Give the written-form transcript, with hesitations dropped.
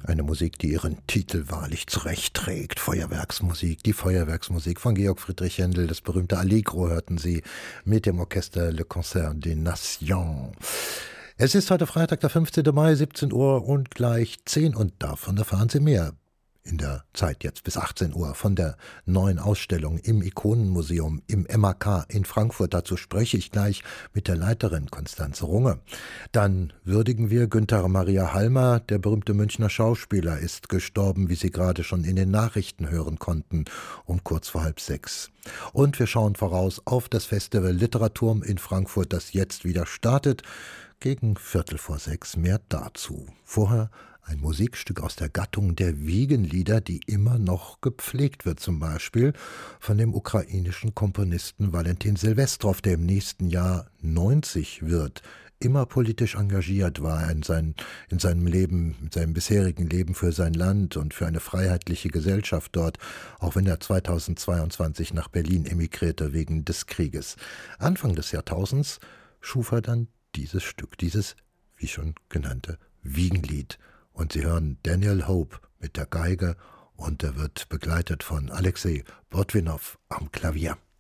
Eine Musik, die ihren Titel wahrlich zurechtträgt. Feuerwerksmusik, die Feuerwerksmusik von Georg Friedrich Händel. Das berühmte Allegro hörten Sie mit dem Orchester Le Concert des Nations. Es ist heute Freitag, der 15. Mai, 17 Uhr und gleich 10 und davon erfahren Sie mehr. In der Zeit jetzt bis 18 Uhr von der neuen Ausstellung im Ikonenmuseum im MAK in Frankfurt. Dazu spreche ich gleich mit der Leiterin Konstanze Runge. Dann würdigen wir Günther Maria Halmer, der berühmte Münchner Schauspieler, ist gestorben, wie Sie gerade schon in den Nachrichten hören konnten, um kurz vor 5:30. Und wir schauen voraus auf das Festival Literaturm in Frankfurt, das jetzt wieder startet. Gegen 5:45 mehr dazu. Vorher ein Musikstück aus der Gattung der Wiegenlieder, die immer noch gepflegt wird, zum Beispiel von dem ukrainischen Komponisten Valentin Silvestrov, der im nächsten Jahr 90 wird. Immer politisch engagiert war er in seinem Leben, in seinem bisherigen Leben für sein Land und für eine freiheitliche Gesellschaft dort, auch wenn er 2022 nach Berlin emigrierte wegen des Krieges. Anfang des Jahrtausends schuf er dann dieses Stück, dieses, wie schon genannte, Wiegenlied. Und Sie hören Daniel Hope mit der Geige und er wird begleitet von Alexei Botwinow am Klavier.